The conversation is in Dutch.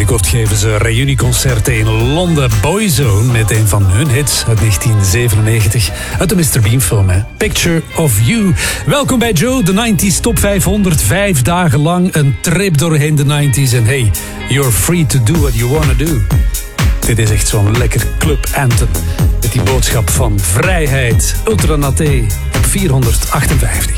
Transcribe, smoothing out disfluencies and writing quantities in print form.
Binnenkort geven ze reunieconcerten in Londen. Boyzone met een van hun hits uit 1997. Uit de Mr. Bean film, hè? Picture of You. Welkom bij Joe, de 90s Top 500. 5 dagen lang een trip doorheen de 90s. En hey, you're free to do what you wanna do. Dit is echt zo'n lekker club anthem. Met die boodschap van vrijheid. Ultra Naté op 458.